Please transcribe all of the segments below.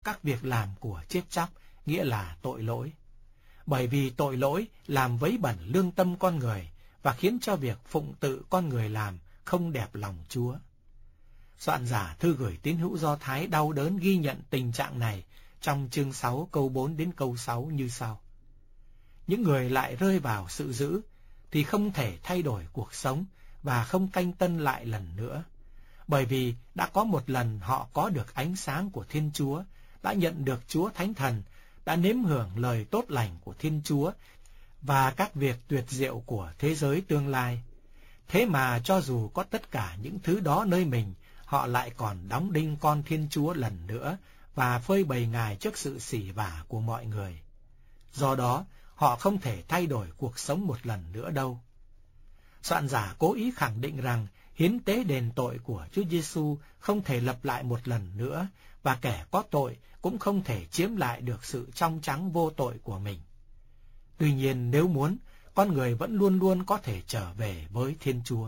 các việc làm của chết chóc, nghĩa là tội lỗi. Bởi vì tội lỗi làm vấy bẩn lương tâm con người và khiến cho việc phụng tự con người làm không đẹp lòng Chúa. Soạn giả thư gửi tín hữu Do Thái đau đớn ghi nhận tình trạng này trong chương 6 câu 4 đến câu 6 như sau. Những người lại rơi vào sự dữ thì không thể thay đổi cuộc sống và không canh tân lại lần nữa. Bởi vì đã có một lần họ có được ánh sáng của Thiên Chúa, đã nhận được Chúa Thánh Thần, đã nếm hưởng lời tốt lành của Thiên Chúa và các việc tuyệt diệu của thế giới tương lai. Thế mà cho dù có tất cả những thứ đó nơi mình, họ lại còn đóng đinh con Thiên Chúa lần nữa và phơi bày Ngài trước sự sỉ vả của mọi người. Do đó, họ không thể thay đổi cuộc sống một lần nữa đâu. Soạn giả cố ý khẳng định rằng hiến tế đền tội của Chúa Giêsu không thể lập lại một lần nữa, và kẻ có tội cũng không thể chiếm lại được sự trong trắng vô tội của mình. Tuy nhiên, nếu muốn, con người vẫn luôn luôn có thể trở về với Thiên Chúa.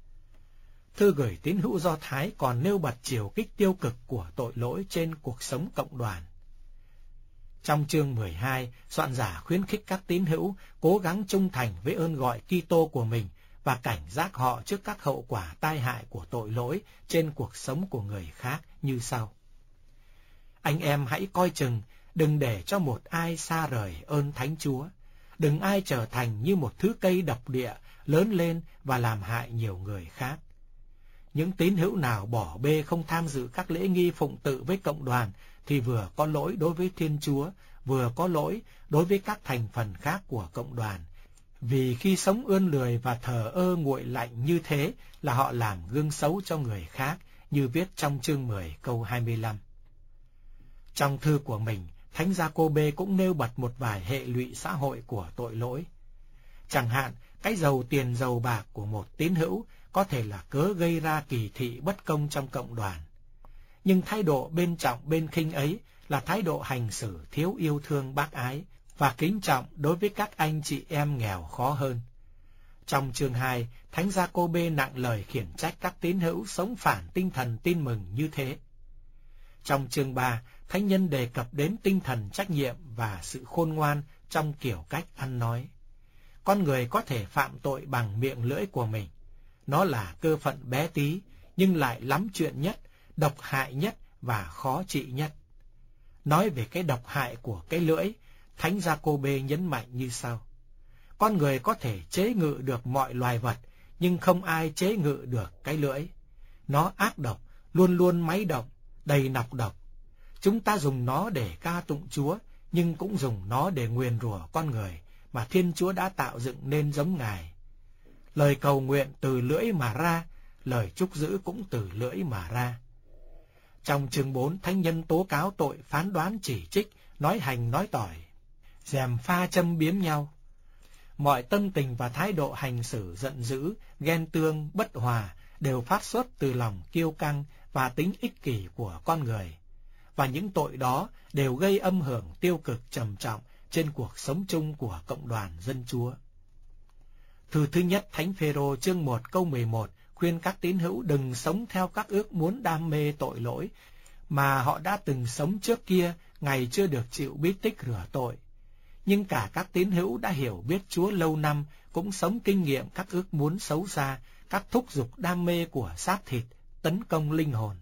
Thư gửi tín hữu Do Thái còn nêu bật chiều kích tiêu cực của tội lỗi trên cuộc sống cộng đoàn. Trong chương 12, soạn giả khuyến khích các tín hữu cố gắng trung thành với ơn gọi Kitô của mình và cảnh giác họ trước các hậu quả tai hại của tội lỗi trên cuộc sống của người khác như sau. Anh em hãy coi chừng, đừng để cho một ai xa rời ơn Thánh Chúa. Đừng ai trở thành như một thứ cây độc địa lớn lên và làm hại nhiều người khác. Những tín hữu nào bỏ bê không tham dự các lễ nghi phụng tự với cộng đoàn thì vừa có lỗi đối với Thiên Chúa, vừa có lỗi đối với các thành phần khác của cộng đoàn. Vì khi sống ươn lười và thờ ơ nguội lạnh như thế là họ làm gương xấu cho người khác, như viết trong chương 10 câu 25. Trong thư của mình, Thánh Gia-cô-bê cũng nêu bật một vài hệ lụy xã hội của tội lỗi. Chẳng hạn, cái giàu tiền giàu bạc của một tín hữu có thể là cớ gây ra kỳ thị bất công trong cộng đoàn. Nhưng thái độ bên trọng bên khinh ấy là thái độ hành xử thiếu yêu thương bác ái và kính trọng đối với các anh chị em nghèo khó hơn. Trong chương 2, Thánh Gia-cô-bê nặng lời khiển trách các tín hữu sống phản tinh thần tin mừng như thế. Trong chương 3, Thánh nhân đề cập đến tinh thần trách nhiệm và sự khôn ngoan trong kiểu cách ăn nói. Con người có thể phạm tội bằng miệng lưỡi của mình. Nó là cơ phận bé tí, nhưng lại lắm chuyện nhất, độc hại nhất và khó trị nhất. Nói về cái độc hại của cái lưỡi, Thánh Gia-cô-bê nhấn mạnh như sau. Con người có thể chế ngự được mọi loài vật, nhưng không ai chế ngự được cái lưỡi. Nó ác độc, luôn luôn máy động, đầy nọc độc. Chúng ta dùng nó để ca tụng Chúa, nhưng cũng dùng nó để nguyền rủa con người mà Thiên Chúa đã tạo dựng nên giống Ngài. Lời cầu nguyện từ lưỡi mà ra, lời chúc giữ cũng từ lưỡi mà ra. Trong chương 4, Thánh nhân tố cáo tội phán đoán chỉ trích, nói hành nói tỏi, gièm pha châm biếm nhau. Mọi tâm tình và thái độ hành xử giận dữ, ghen tương, bất hòa đều phát xuất từ lòng kiêu căng và tính ích kỷ của con người. Và những tội đó đều gây âm hưởng tiêu cực trầm trọng trên cuộc sống chung của cộng đoàn dân Chúa. Thư thứ nhất Thánh Phêrô chương 1 câu 11 khuyên các tín hữu đừng sống theo các ước muốn đam mê tội lỗi mà họ đã từng sống trước kia ngày chưa được chịu bí tích rửa tội. Nhưng cả các tín hữu đã hiểu biết Chúa lâu năm cũng sống kinh nghiệm các ước muốn xấu xa, các thúc giục đam mê của xác thịt tấn công linh hồn.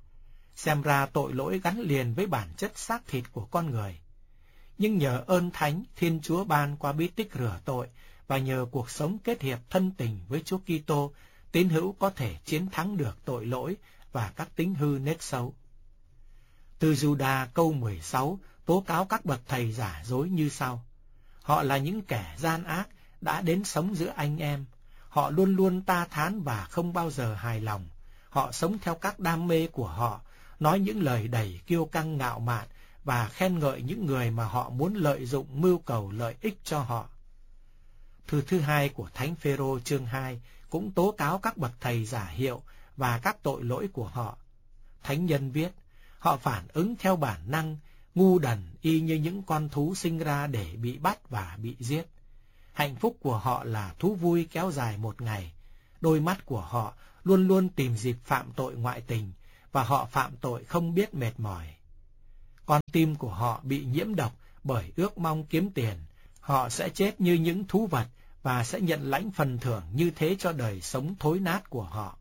Xem ra tội lỗi gắn liền với bản chất xác thịt của con người. Nhưng nhờ ơn thánh Thiên Chúa ban qua bí tích rửa tội và nhờ cuộc sống kết hiệp thân tình với Chúa Kitô, tín hữu có thể chiến thắng được tội lỗi và các tính hư nết xấu. Từ Giuđa câu 16 tố cáo các bậc thầy giả dối như sau. Họ là những kẻ gian ác đã đến sống giữa anh em. Họ luôn luôn ta thán và không bao giờ hài lòng. Họ sống theo các đam mê của họ, nói những lời đầy kiêu căng ngạo mạn và khen ngợi những người mà họ muốn lợi dụng mưu cầu lợi ích cho họ. Thư thứ hai của Thánh Phêrô chương 2 cũng tố cáo các bậc thầy giả hiệu và các tội lỗi của họ. Thánh nhân viết, họ phản ứng theo bản năng, ngu đần y như những con thú sinh ra để bị bắt và bị giết. Hạnh phúc của họ là thú vui kéo dài một ngày. Đôi mắt của họ luôn luôn tìm dịp phạm tội ngoại tình, và họ phạm tội không biết mệt mỏi. Con tim của họ bị nhiễm độc bởi ước mong kiếm tiền. Họ sẽ chết như những thú vật và sẽ nhận lãnh phần thưởng như thế cho đời sống thối nát của họ.